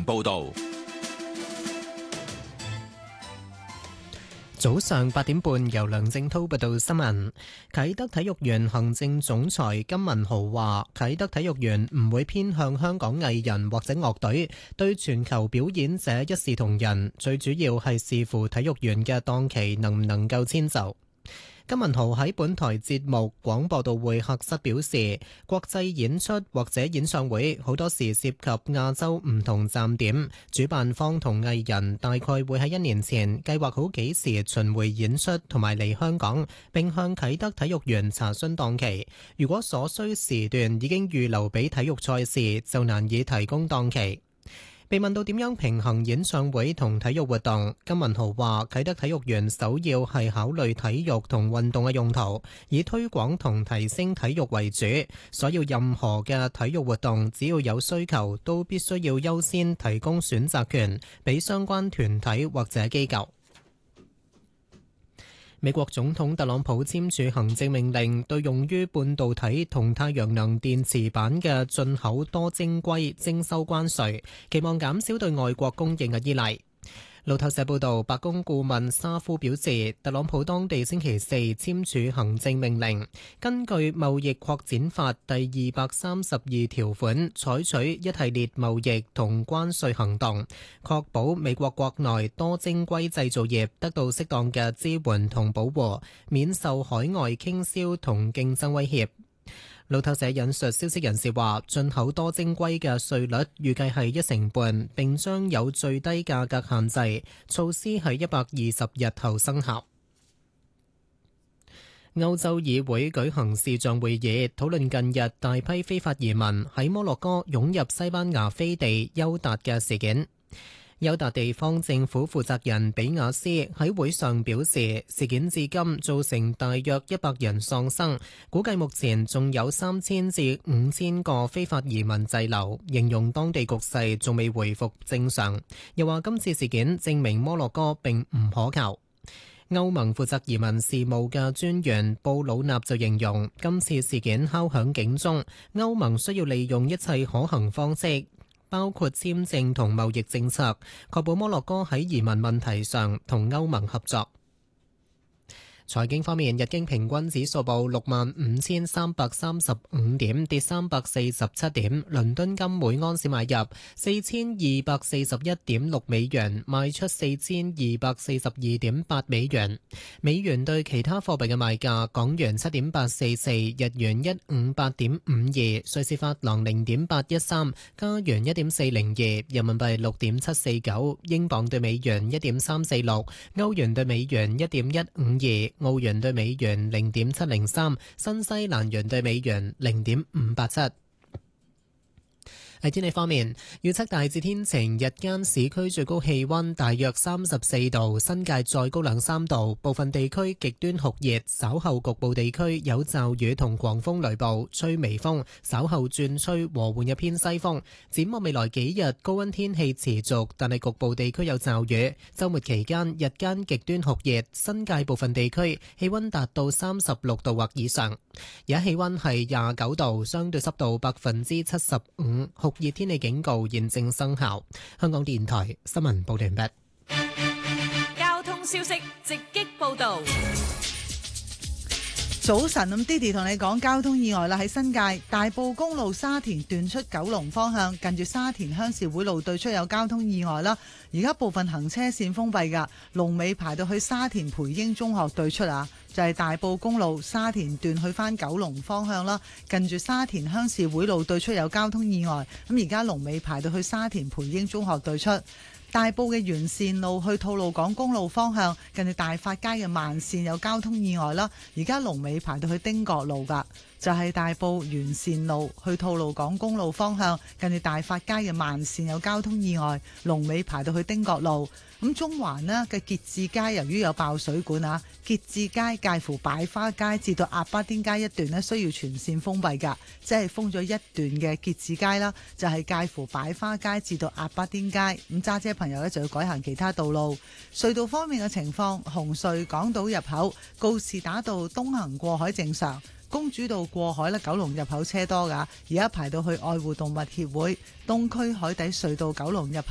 報導。 早上8點半，由梁正滔報道新聞。啟德體育園行政總裁金文豪話：啟德體育園唔會偏向香港藝人或者樂隊，對全球表演者一視同仁，最主要係視乎體育園嘅檔期能唔能夠遷就。金文豪喺本台節目廣播道會客室表示，國際演出或者演唱會好多時涉及亞洲唔同站點，主辦方同藝人大概會喺1年前計劃好幾時巡迴演出同埋嚟香港，並向啟德體育園查詢檔期。如果所需時段已經預留俾體育賽事，就難以提供檔期。被問到點樣平衡演唱會同體育活動，金文豪話：啟德體育園首要係考慮體育同運動嘅用途，以推廣同提升體育為主，所以任何嘅體育活動只要有需求，都必須要優先提供選擇權俾相關團體或者機構。美國總統特朗普簽署行政命令，對用於半導體同太陽能電池板嘅進口多晶硅徵收關稅，期望減少對外國供應嘅依賴。路透社報道，白宮顧問沙夫表示，特朗普當地星期四簽署行政命令，根據貿易擴展法第232條款，採取一系列貿易同關稅行動，確保美國國內多晶硅製造業得到適當嘅支援同保護，免受海外傾銷同競爭威脅。路透社引述消息人士話，進口多晶硅嘅稅率預計係1%，並將有最低價格限制，措施喺120日後生效。歐洲議會舉行視像會議，討論近日大批非法移民喺摩洛哥湧入西班牙飛地休達嘅事件。休達地方政府負責人比亞斯喺會上表示，事件至今造成大約100人喪生，估計目前仲有3000至5000個非法移民滯留，形容當地局勢仲未回復正常。又話今次事件證明摩洛哥並唔可靠。歐盟負責移民事務嘅專員布魯納就形容，今次事件敲響警鐘，歐盟需要利用一切可行方式，包括簽證同貿易政策，確保摩洛哥喺移民問題上同歐盟合作。財經方面，日經平均指數報65,335點，跌347點。倫敦金每安士買入4241.6美元，賣出4242.8美元。美元對其他貨幣嘅賣價：港元7.844，日元158.52，瑞士法郎0.813，加元1.402，人民幣6.749，英鎊對美元1.346，歐元對美元1.152。澳元對美元0.703，新西蘭元對美元0.587。喺天氣方面，預測大致天晴，日間市區最高氣溫大約34度，新界再高2-3度，部分地區極端酷熱，稍後局部地區有驟雨同狂風雷暴，吹微風，稍後轉吹和緩一偏西風。展望未來幾日，高溫天氣持續，但係局部地區有驟雨。週末期間，日間極端酷熱，新界部分地區氣溫達到36度或以上。而家氣溫係29度，相對濕度75%，酷熱天氣警告現正生效。香港電台新聞報道完畢。 交通消息直擊報道。 早晨，咁 Didi 同你講交通意外啦，喺新界大埔公路沙田段出九龍方向，近住沙田鄉事會路對出有交通意外啦。而家部分行車線封閉噶，龍尾排到去沙田培英中學對出啊，就係大埔公路沙田段去翻九龍方向啦。近住沙田鄉事會路對出有交通意外，咁而家龍尾排到去沙田培英中學對出。大埔嘅沿線路去吐露港公路方向，近住大發街嘅慢線有交通意外啦。而家龍尾排到去丁角路噶，就係大埔沿線路去吐露港公路方向，近住大發街嘅慢線有交通意外，龍尾排到去丁角路。咁中環呢嘅結志街由於有爆水管啊，結志街介乎擺花街至到鴨巴甸街一段呢需要全線封閉㗎，即係封咗一段嘅結志街啦，就係介乎擺花街至到鴨巴甸街。咁揸車朋友呢就要改行其他道路。隧道方面嘅情況，紅隧港島入口告士打道東行過海正常，公主道過海咧，九龍入口車多㗎，而家排到去愛護動物協會。東區海底隧道九龍入口